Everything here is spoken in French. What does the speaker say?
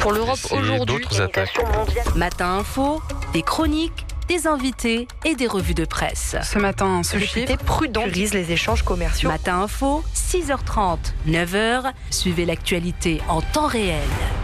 Pour l'Europe aujourd'hui, d'autres attaques. Matin Info, des chroniques, des invités et des revues de presse. Ce matin, ce chiffre prudent priorise les échanges commerciaux. Matin Info, 6h30, 9h, suivez l'actualité en temps réel.